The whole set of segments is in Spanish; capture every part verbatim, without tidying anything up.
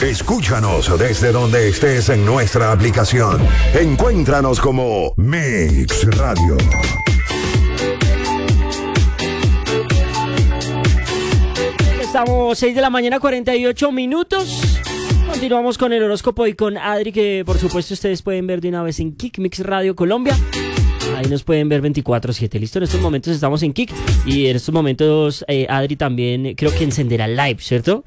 Escúchanos desde donde estés en nuestra aplicación. Encuéntranos como Mix Radio. Estamos seis de la mañana, cuarenta y ocho minutos. Continuamos con el horóscopo y con Adri, que por supuesto ustedes pueden ver de una vez en Kik Mix Radio Colombia. Ahí nos pueden ver veinticuatro siete. Listo, en estos momentos estamos en Kik. Y en estos momentos eh, Adri también creo que encenderá live, ¿cierto?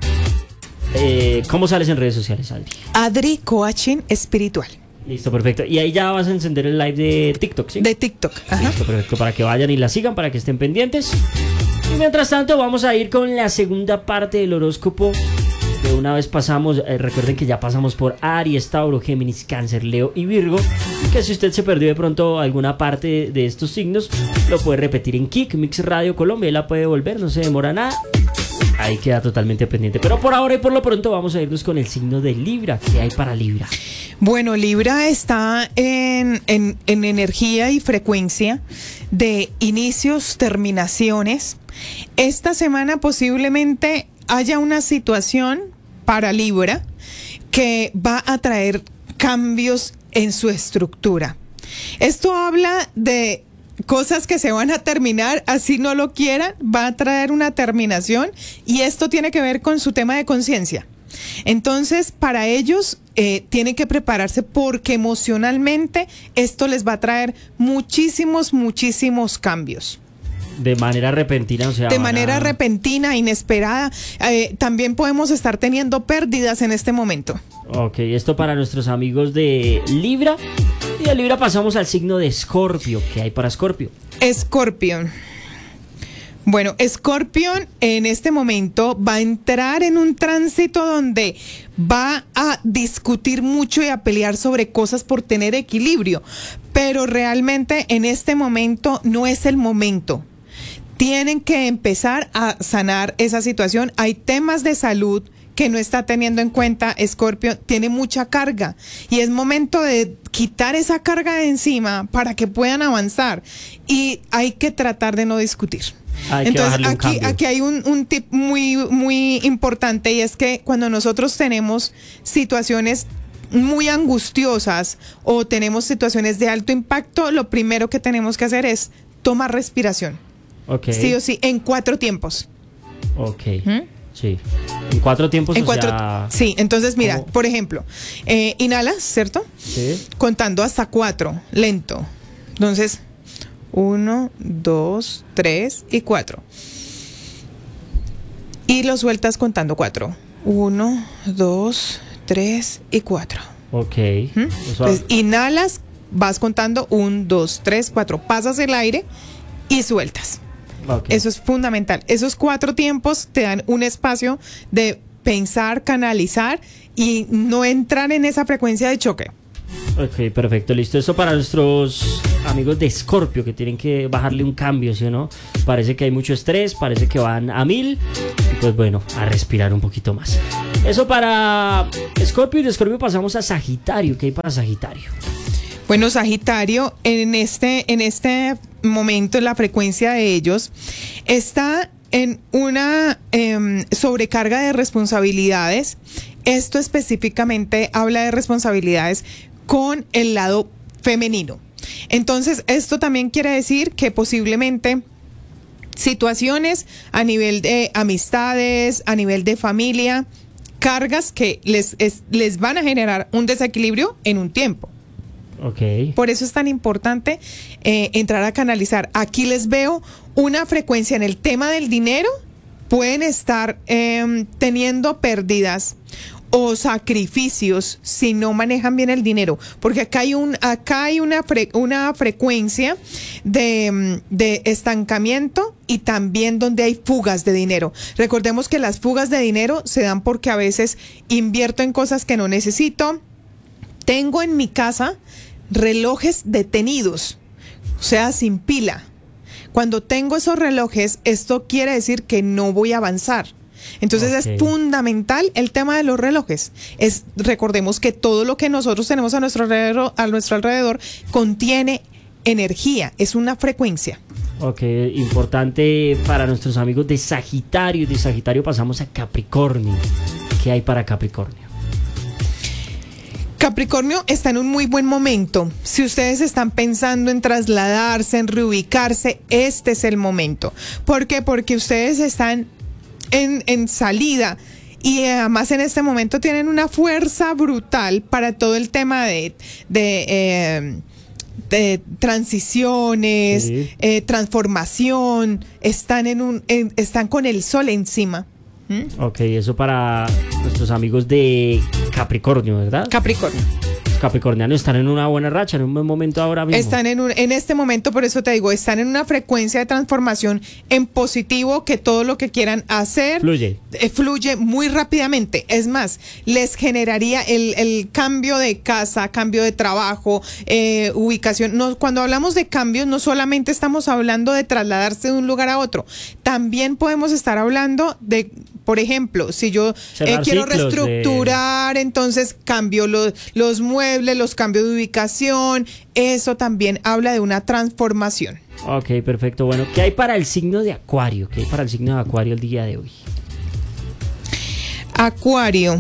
Eh, ¿Cómo sales en redes sociales, Adri? Adri Coaching Espiritual. Listo, perfecto. Y ahí ya vas a encender el live de TikTok, ¿sí? De TikTok, ajá. Listo, perfecto. Para que vayan y la sigan, para que estén pendientes. Y mientras tanto vamos a ir con la segunda parte del horóscopo. De una vez pasamos, eh, recuerden que ya pasamos por Aries, Tauro, Géminis, Cáncer, Leo y Virgo. Y que si usted se perdió de pronto alguna parte de estos signos, lo puede repetir en Kik Mix Radio Colombia. Y la puede volver, no se demora nada. Ahí queda totalmente pendiente. Pero por ahora y por lo pronto vamos a irnos con el signo de Libra. ¿Qué hay para Libra? Bueno, Libra está en, en, en energía y frecuencia de inicios, terminaciones. Esta semana posiblemente haya una situación para Libra que va a traer cambios en su estructura. Esto habla de cosas que se van a terminar, así no lo quieran, va a traer una terminación, y esto tiene que ver con su tema de conciencia. Entonces, para ellos eh, tienen que prepararse, porque emocionalmente esto les va a traer muchísimos, muchísimos cambios. De manera repentina, o sea... De manera a... repentina, inesperada. Eh, también podemos estar teniendo pérdidas en este momento. Ok, esto para nuestros amigos de Libra. Y de Libra pasamos al signo de Escorpio. ¿Qué hay para Escorpio? Escorpión. Bueno, Escorpión en este momento va a entrar en un tránsito donde va a discutir mucho y a pelear sobre cosas por tener equilibrio. Pero realmente en este momento no es el momento. Tienen que empezar a sanar esa situación. Hay temas de salud que no está teniendo en cuenta. Escorpio tiene mucha carga y es momento de quitar esa carga de encima para que puedan avanzar, y hay que tratar de no discutir. Hay Entonces que aquí, aquí hay un, un tip muy, muy importante, y es que cuando nosotros tenemos situaciones muy angustiosas o tenemos situaciones de alto impacto, lo primero que tenemos que hacer es tomar respiración. Okay. Sí o sí, en cuatro tiempos. Ok. ¿Mm? Sí. En cuatro tiempos, en o cuatro, sea... Sí, entonces mira, ¿cómo? Por ejemplo, eh, inhalas, ¿cierto? Sí. Contando hasta cuatro, lento. Entonces, uno, dos, tres y cuatro. Y lo sueltas contando cuatro. Uno, dos, tres y cuatro. Ok. ¿Mm? Entonces, inhalas, vas contando un, dos, tres, cuatro. Pasas el aire y sueltas. Okay. Eso es fundamental. Esos cuatro tiempos te dan un espacio de pensar, canalizar y no entrar en esa frecuencia de choque. Ok, perfecto, listo. Eso para nuestros amigos de Escorpio, que tienen que bajarle un cambio, ¿sí o no? Parece que hay mucho estrés, parece que van a mil. Y pues bueno, a respirar un poquito más. Eso para Escorpio. Y de Escorpio pasamos a Sagitario. ¿Qué hay para Sagitario? Bueno, Sagitario, en este, en este momento la frecuencia de ellos está en una eh, sobrecarga de responsabilidades. Esto específicamente habla de responsabilidades con el lado femenino. Entonces, esto también quiere decir que posiblemente situaciones a nivel de amistades, a nivel de familia, cargas que les, es, les van a generar un desequilibrio en un tiempo. Okay. Por eso es tan importante eh, entrar a canalizar. Aquí les veo una frecuencia en el tema del dinero. Pueden estar eh, teniendo pérdidas o sacrificios si no manejan bien el dinero, porque acá hay un acá hay una fre, una frecuencia de, de estancamiento, y también donde hay fugas de dinero. Recordemos que las fugas de dinero se dan porque a veces invierto en cosas que no necesito. Tengo en mi casa relojes detenidos, o sea, sin pila. Cuando tengo esos relojes, esto quiere decir que no voy a avanzar. Entonces okay. Es fundamental el tema de los relojes. Es, recordemos que todo lo que nosotros tenemos a nuestro alrededor, a nuestro alrededor contiene energía, es una frecuencia. Ok, importante para nuestros amigos de Sagitario. De Sagitario pasamos a Capricornio. ¿Qué hay para Capricornio? Capricornio está en un muy buen momento. Si ustedes están pensando en trasladarse, en reubicarse, este es el momento. ¿Por qué? Porque ustedes están en, en salida y además en este momento tienen una fuerza brutal para todo el tema de, de, eh, de transiciones, sí. eh, transformación. Están, en un, en, están con el sol encima. ¿Mm? Ok, eso para nuestros amigos de Capricornio, ¿verdad? Capricornio. Los capricornianos están en una buena racha, en un buen momento ahora mismo. Están en, un, en este momento, por eso te digo, están en una frecuencia de transformación en positivo, que todo lo que quieran hacer fluye, eh, fluye muy rápidamente. Es más, les generaría el, el cambio de casa, cambio de trabajo, eh, ubicación. No, cuando hablamos de cambios, no solamente estamos hablando de trasladarse de un lugar a otro, también podemos estar hablando de, por ejemplo, si yo eh, quiero reestructurar, de... entonces cambio los, los muebles, los cambios de ubicación. Eso también habla de una transformación. Ok, perfecto. Bueno, ¿qué hay para el signo de Acuario? ¿Qué hay para el signo de Acuario el día de hoy? Acuario.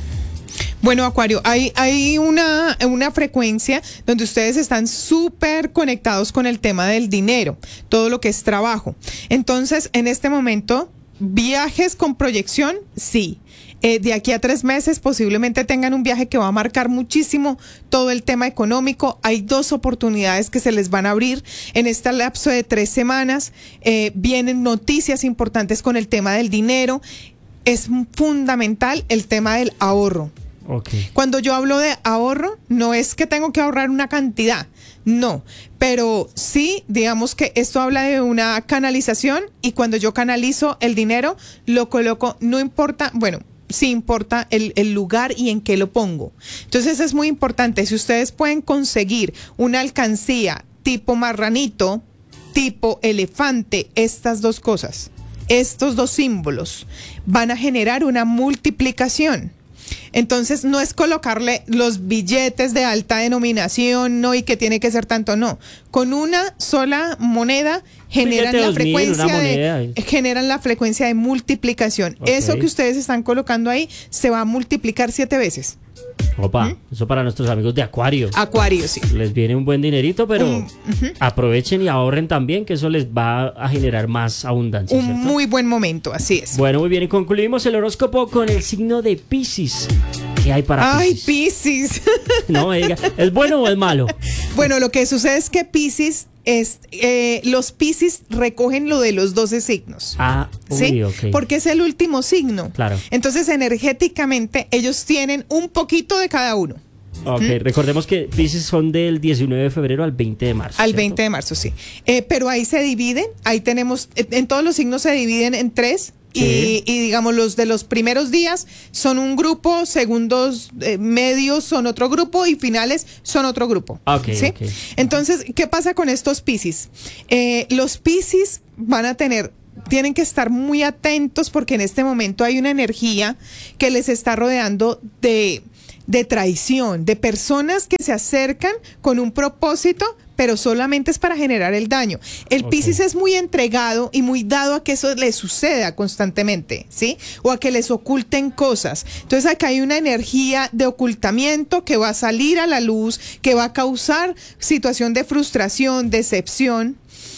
Bueno, Acuario, hay, hay una, una frecuencia donde ustedes están súper conectados con el tema del dinero, todo lo que es trabajo. Entonces, en este momento, viajes con proyección, sí. Eh, de aquí a tres meses posiblemente tengan un viaje que va a marcar muchísimo todo el tema económico. Hay dos oportunidades que se les van a abrir en este lapso de tres semanas. Eh, vienen noticias importantes con el tema del dinero. Es fundamental el tema del ahorro. Okay. Cuando yo hablo de ahorro, no es que tengo que ahorrar una cantidad, no, pero sí, digamos que esto habla de una canalización, y cuando yo canalizo el dinero, lo coloco, no importa, bueno, sí importa el, el lugar y en qué lo pongo. Entonces es muy importante, si ustedes pueden conseguir una alcancía tipo marranito, tipo elefante, estas dos cosas, estos dos símbolos van a generar una multiplicación. Entonces no es colocarle los billetes de alta denominación, no, y que tiene que ser tanto, no. Con una sola moneda generan la frecuencia de generan la frecuencia de multiplicación. Okay. Eso que ustedes están colocando ahí se va a multiplicar siete veces. Opa, ¿Mm? Eso para nuestros amigos de Acuario. Acuario, sí. Les viene un buen dinerito, pero um, uh-huh. aprovechen y ahorren también, que eso les va a generar más abundancia. Un ¿cierto? Muy buen momento, así es. Bueno, muy bien, y concluimos el horóscopo con el signo de Piscis. ¿Qué hay para Ay, Piscis? Piscis. No me diga, ¿es bueno o es malo? Bueno, lo que sucede es que Piscis es, eh, los Piscis recogen lo de los doce signos. Ah, uy, ¿sí? Ok. Porque es el último signo. Claro. Entonces, energéticamente, ellos tienen un poquito de cada uno. Ok, ¿Mm? Recordemos que Piscis son del diecinueve de febrero al veinte de marzo. Al ¿cierto? veinte de marzo, sí. Eh, pero ahí se dividen, ahí tenemos, en todos los signos se dividen en tres. Sí. Y, y digamos, los de los primeros días son un grupo, segundos eh, medios son otro grupo y finales son otro grupo. Okay, ¿sí? Okay. Entonces, ¿qué pasa con estos Piscis? Eh, los Piscis van a tener, tienen que estar muy atentos, porque en este momento hay una energía que les está rodeando de, de traición, de personas que se acercan con un propósito, pero solamente es para generar el daño. El okay. Piscis es muy entregado y muy dado a que eso le suceda constantemente, ¿sí? O a que les oculten cosas. Entonces acá hay una energía de ocultamiento que va a salir a la luz, que va a causar situación de frustración, decepción.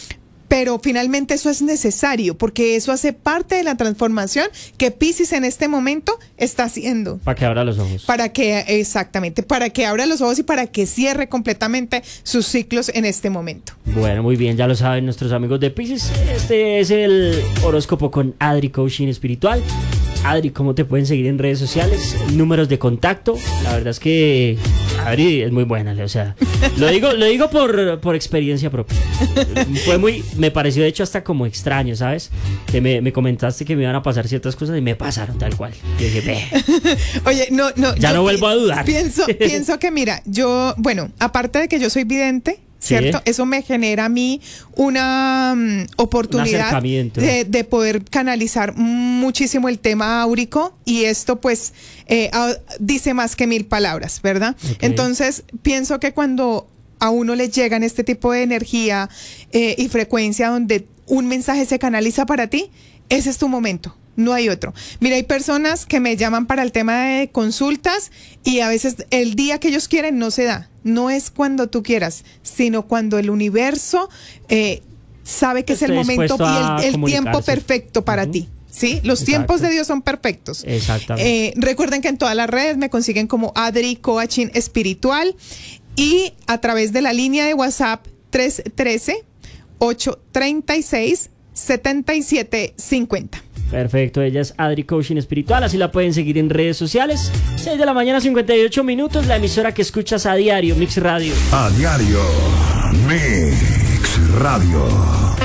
Pero finalmente eso es necesario, porque eso hace parte de la transformación que Piscis en este momento está haciendo. Para que abra los ojos. Para que, exactamente, para que abra los ojos y para que cierre completamente sus ciclos en este momento. Bueno, muy bien, ya lo saben nuestros amigos de Piscis. Este es el horóscopo con Adri Coaching Espiritual. Adri, ¿cómo te pueden seguir en redes sociales? Números de contacto. La verdad es que Adri es muy buena, o sea, lo digo, lo digo por, por experiencia propia. Fue muy, me pareció de hecho hasta como extraño, ¿sabes? Que me, me comentaste que me iban a pasar ciertas cosas y me pasaron tal cual. Yo dije, ve. Oye, no, no. Ya no vuelvo a dudar. Pienso, pienso que mira, yo, bueno, aparte de que yo soy vidente, ¿cierto? Sí. Eso me genera a mí una um, oportunidad de, de poder canalizar muchísimo el tema áurico, y esto pues eh, uh, dice más que mil palabras, ¿verdad? Okay. Entonces pienso que cuando a uno le llegan este tipo de energía eh, y frecuencia donde un mensaje se canaliza para ti, ese es tu momento. No hay otro. Mira, hay personas que me llaman para el tema de consultas y a veces el día que ellos quieren no se da. No es cuando tú quieras, sino cuando el universo eh, sabe que es el momento y el, el tiempo perfecto para uh-huh. ti. ¿Sí? Los Exacto. tiempos de Dios son perfectos. Exactamente. Eh, recuerden que en todas las redes me consiguen como Adri Coaching Espiritual y a través de la línea de WhatsApp tres uno tres, ocho tres seis, siete siete cinco cero. Perfecto, ella es Adri Coaching Espiritual, así la pueden seguir en redes sociales. seis de la mañana, cincuenta y ocho minutos, la emisora que escuchas a diario, Mix Radio. A diario, Mix Radio.